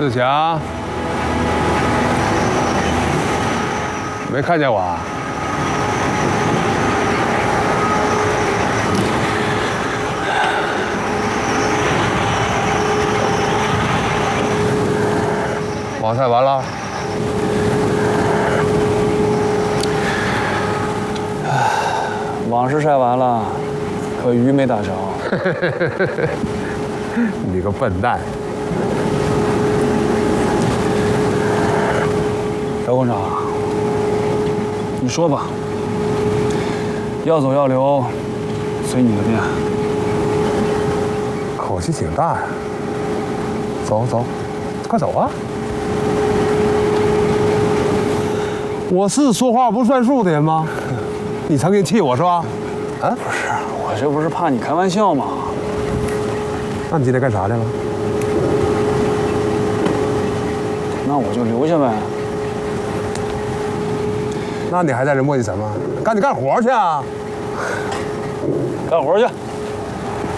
志强，没看见我啊？网晒完了？ 网是晒完了，可鱼没打着。 你个笨蛋！ 姚工长，你说吧，要走要留，随你的便。 口气挺大呀。走走，快走啊！我是说话不算数的人吗？你曾经气我是吧？啊？ 不是，我这不是怕你开玩笑吗？ 那你今天干啥去了？ 那我就留下呗。 那你还在这磨叽什么？赶紧干活去啊！ 干活去。